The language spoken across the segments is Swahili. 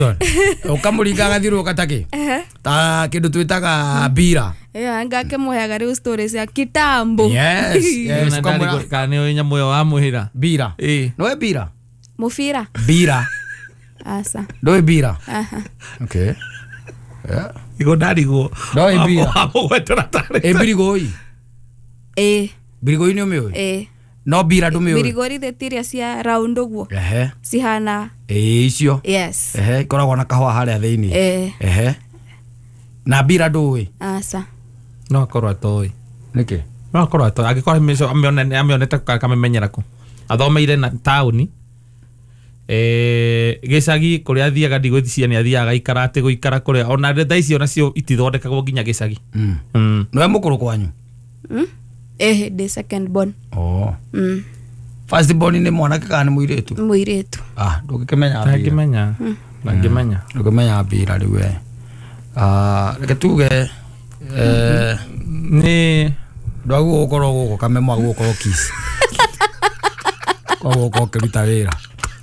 Ukamuringa gathiru katake. Ta kindu twitaga bira. Ngake muheaga riu stories ya kitambo. Yes. Kane nya moyo wa muhira. Bira. No bira. Mufira. Bira. Asa. Do bira. Okay. Yeah. Igo darigo. Do bira. Amo wetra tare. Birigoi. Birigoi ni umewe. No bira ndume uyu. Birigori the tiria cia round uguo. Cihana. Icio. Yes. Ikoragwo na kahua haria thiini. Na bira nduwe. Asa. No akorwo atoi. Niki? No akorwo atoi. Agikorwo meso amionete kamenyera ku. Athomeire na tauni. Gicagi kuria athiaga ndigwĩticiria nĩ athiaga ikarate guikara kuria ona thaa icio nacio itithondekagwo nginya gicagi. No mũkũrũ kwanyu? The second born. First born ni mwanake kana ni muiretu? Muiretu. Ndũngĩkĩmenya. Ndũngĩmenya bira rĩu reke tuge ni ndwagu gũkorwo gũkũ kamemwa gũkorwo kiss. Kwa kĩruta wĩra.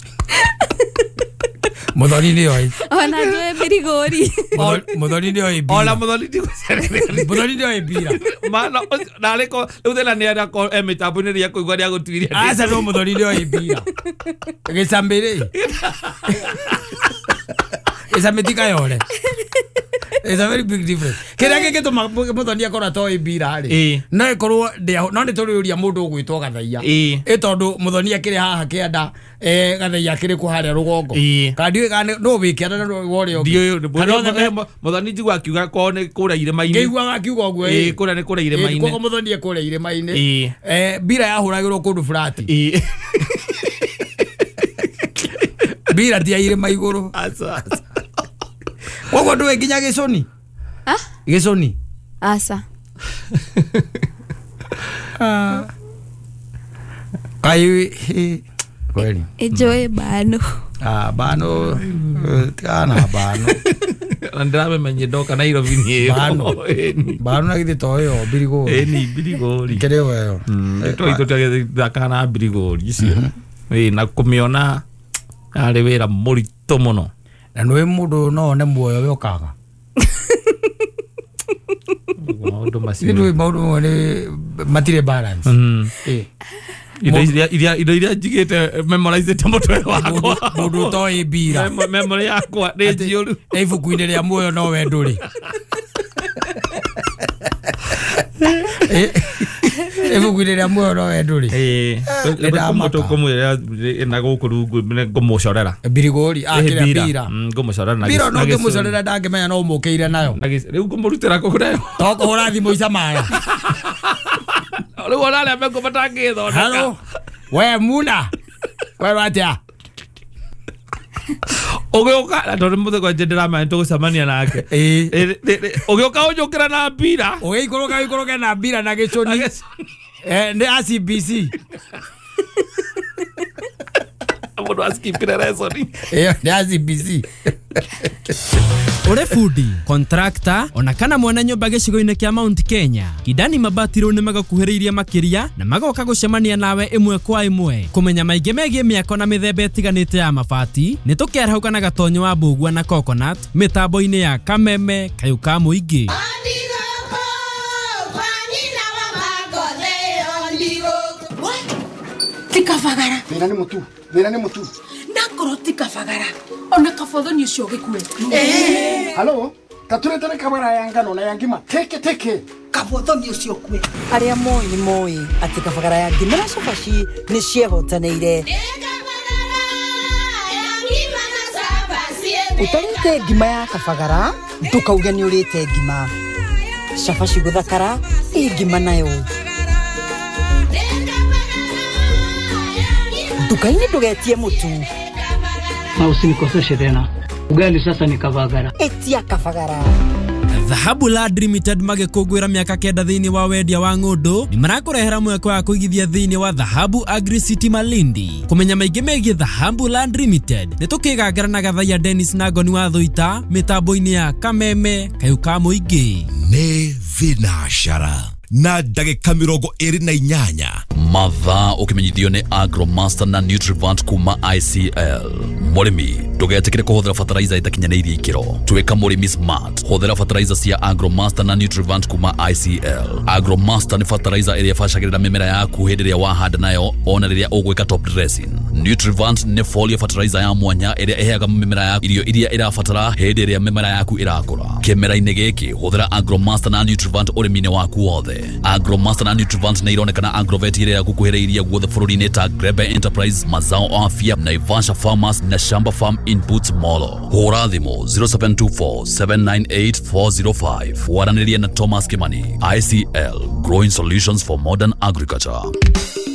Muthoni ni oi. Ona ndio birigori. Muthoni ni oi bira. Ola muthoni ndi gucerera. Muthoni ni oi bira. Mana nareko uthela ni ara ko emitabu ni ria kuigwa ria gutwiria. Asa no muthoni ni oi bira. Gicambere. Esa metika yole. It's a very big difference. Kira geke to muthoni akora to oi bira ri. No ikorwo no ni turiuria mundu ugwitwo gathaia. Tondu muthoni akire haha kianda gathaia kire ku haria rugongo. Kandi no wike na wore ogi. Muthoni njigwa akiuga ko ni kura irema-ini. Ngeigwa akiuga guo kura ni kura irema-ini. Ko muthoni ekura irema-ini. Bira yahuragirwo kundu flati. Bira dia irema iguru. Asa. Wogo ndwe nginya giconi? Giconi? Asa. Ai kweli. Enjoy bano. Bano kana bano. Andame menye doka na iro vini bano na githe toyo birigori. Ni birigori. Kereo yo. To ito dakana birigori icio. Na kumiona ari wira murito muno. Na no mundu no ne muoyo we okaga. Maundu macio. Ni maundu ni matire balance. Iria njigite memorize te mutwe wakwa. Mundu to ibira. Memory yakwa ni njioru. Ibuku-ini ria muoyo no we nduri. Ibuku-ini ria muoyo no we nduri. Mutu kumwira na guku rungu ngumucorera. Birigori akira bira. Ngumucorera na bira no ngumucorera ndangimenya no mukeire nayo. Riu ngumurutira kuhura. To kuhura thimu icamara. Riu ona le mengo batangithondeka. Hello. We muna. We watia. Ogioka ndo muthe kwa jendera ma ntugucamania nake. Ogioka ujukira na bira. Igikoroga na bira na giconi. Ndi ACBC. Mundu askipire resoni. Ndi ACBC. Ore fundi, contractor, ona kana mwana nyumba gicigo-ini kia Mount Kenya. Kidani Mabati ru ni magakuhiriria makiria na magoka gucemania nawe imwe kwa imwe. Kumenya maingi megie miako na mithemba itiganite ya mabati, ni tukiarahauka na gatonyo wa Mbugua na Coconut, mitambo-ini ya Kameme, Kayuka Muingi. Tikavagara. Wira ni mutu. Nakoro tikavagara. Ona kafodhoni ucio gikue. Halo? Taturete kabara ya ngano na ya ngima. Teke. Kafodhoni ucio kue. Aria moi ati kavagara ya ngima na cabaci ni ciehotaneire. Utarite ngima ya kavagara, ndukauge ni urite ngima. Cabaci guthakara, ngima nayo. Dukaini ndugetie mutu. Na usinikoseshe tena. Ugali sasa ni kavagara. Etia kavagara. Dhahabu Land Limited magikugwira miaka kenda thiini wa wendia wa ng'undu ni marakurehera mweko wa kuigithia thiini wa Dhahabu Agri City Malindi. Kumenya maingi megie Dhahabu Land Limited ni tukigangara na Gathaia Dennis na Ngoni wa Thuita mitambo-ini ya Kameme, Kayuka Muingi. Ni vinashara na ndagika 28. Mathaa ukimenyithio ni Agromaster na Nutrivant kuma ICL. Murimi ndugetikire kuhuthira fertilizer itakinyanirie ikiro. Twika murimi smart. Huthira fertilizer cia Agromaster na Nutrivant kuma ICL. Agromaster ni fertilizer iria ifashagirira mimera yaku hindi iria wahanda nayo ona riria ugwika top dressing. Nutrivant ni foliar fertilizer ya mwanya iria iheaga mimera yaku irio iria irabatara hindi iria mimera yaku irakura. Kimera-ini giki huthira Agromaster na Nutrivant urimini waku wothe. Agromaster na Nutrivant ni ironekana Agrovet iria gukuhiriria guothe bururi-ini ta Grebe Enterprise, Mazao Afya, Naivasha Farmers na Shamba Farm Inputs Molo. Hura thimu 0724-798-405. Waraniria na Thomas Kimani. ICL, growing solutions for modern agriculture.